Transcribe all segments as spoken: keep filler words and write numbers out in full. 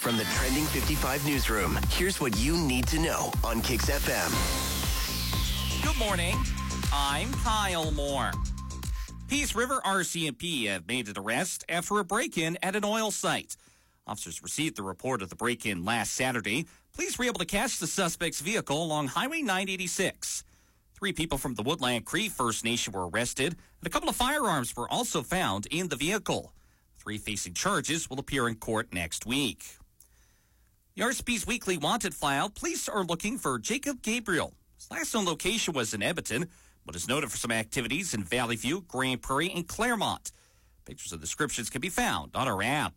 From the Trending fifty-five newsroom, here's what you need to know on Kix F M. Good morning. I'm Kyle Moore. Peace River R C M P have made an arrest after a break-in at an oil site. Officers received the report of the break-in last Saturday. Police were able to catch the suspect's vehicle along Highway nine eighty-six. Three people from the Woodland Cree First Nation were arrested, and a couple of firearms were also found in the vehicle. Three facing charges will appear in court next week. The R C M P's weekly wanted file, police are looking for Jacob Gabriel. His last known location was in Edmonton, but is noted for some activities in Valley View, Grand Prairie, and Claremont. Pictures and descriptions can be found on our app.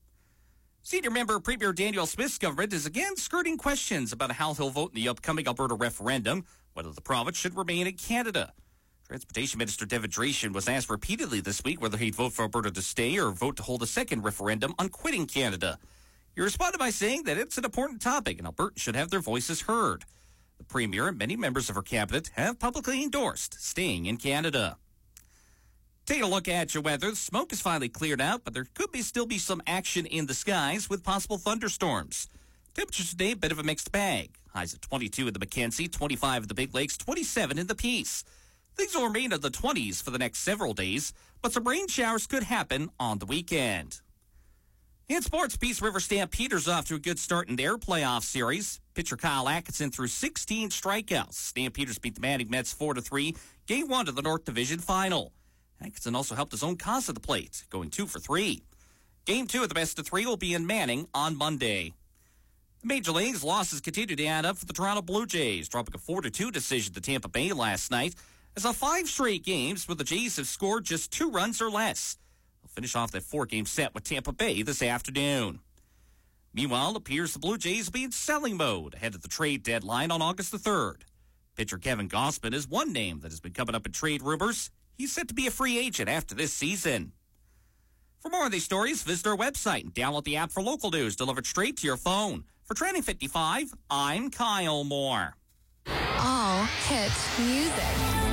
Senior member Premier Daniel Smith's government is again skirting questions about how he'll vote in the upcoming Alberta referendum, whether the province should remain in Canada. Transportation Minister Devin Dracian was asked repeatedly this week whether he'd vote for Alberta to stay or vote to hold a second referendum on quitting Canada. He responded by saying that it's an important topic and Albertans should have their voices heard. The Premier and many members of her cabinet have publicly endorsed staying in Canada. Take a look at your weather. The smoke is finally cleared out, but there could be still be some action in the skies with possible thunderstorms. Temperatures today, a bit of a mixed bag. Highs at twenty-two in the Mackenzie, twenty-five in the Big Lakes, twenty-seven in the Peace. Things will remain in the twenties for the next several days, but some rain showers could happen on the weekend. In sports, Peace River Stampeders off to a good start in their playoff series. Pitcher Kyle Atkinson threw sixteen strikeouts. Stampeders beat the Manning Mets four to three, game one of the North Division final. Atkinson also helped his own cause at the plate, going two for three. Game two of the best of three will be in Manning on Monday. The Major Leagues losses continue to add up for the Toronto Blue Jays, dropping a four to two decision to Tampa Bay last night. As of five straight games where the Jays have scored just two runs or less. They'll finish off that four-game set with Tampa Bay this afternoon. Meanwhile, it appears the Blue Jays will be in selling mode ahead of the trade deadline on August the third. Pitcher Kevin Gausman is one name that has been coming up in trade rumors. He's set to be a free agent after this season. For more of these stories, visit our website and download the app for local news delivered straight to your phone. For Trending fifty-five, I'm Kyle Moore. All hit music.